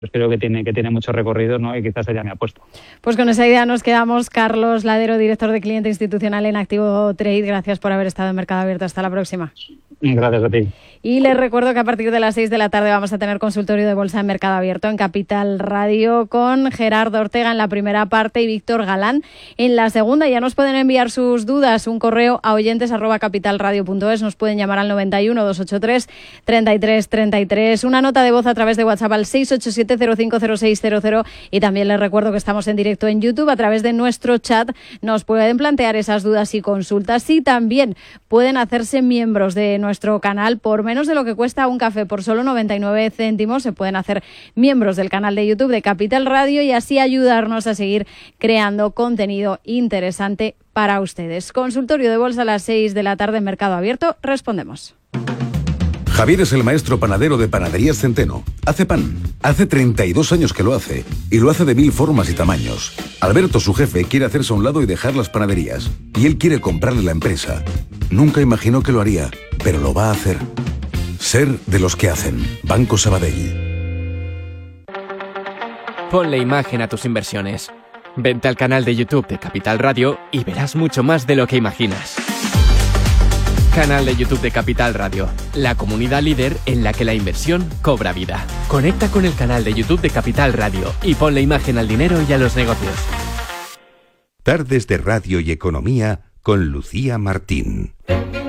pues creo que tiene mucho recorrido, ¿no? Y quizás sería mi apuesta. Pues con esa idea nos quedamos. Carlos Ladero, director de cliente institucional en Activo Trade. Gracias por haber estado en Mercado Abierto. Hasta la próxima. Gracias a ti. Y les recuerdo que a partir de las 6 de la tarde vamos a tener consultorio de bolsa en Mercado Abierto en Capital Radio con Gerardo Ortega en la primera parte y Víctor Galán en la segunda. Ya nos pueden enviar sus dudas, un correo a oyentes@capitalradio.es, nos pueden llamar al 91 283 33 33, una nota de voz a través de WhatsApp al 687 050600 y también les recuerdo que estamos en directo en YouTube a través de nuestro chat. Nos pueden plantear esas dudas y consultas y también pueden hacerse miembros de nuestro canal por menos de lo que cuesta un café, por solo 99 céntimos. Se pueden hacer miembros del canal de YouTube de Capital Radio y así ayudarnos a seguir creando contenido interesante para ustedes. Consultorio de bolsa a las 6 de la tarde en Mercado Abierto. Respondemos. Javier es el maestro panadero de Panaderías Centeno. Hace pan. Hace 32 años que lo hace. Y lo hace de 1000 formas y tamaños. Alberto, su jefe, quiere hacerse a un lado y dejar las panaderías. Y él quiere comprarle la empresa. Nunca imaginó que lo haría, pero lo va a hacer. Ser de los que hacen. Banco Sabadell. Ponle imagen a tus inversiones. Vente al canal de YouTube de Capital Radio y verás mucho más de lo que imaginas. Canal de YouTube de Capital Radio, la comunidad líder en la que la inversión cobra vida. Conecta con el canal de YouTube de Capital Radio y ponle imagen al dinero y a los negocios. Tardes de Radio y Economía con Lucía Martín.